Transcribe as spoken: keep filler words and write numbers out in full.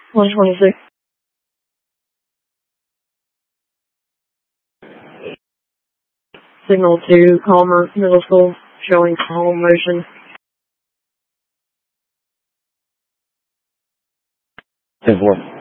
one twenty-six. Signal to Palmer Middle School, showing home motion. ten four.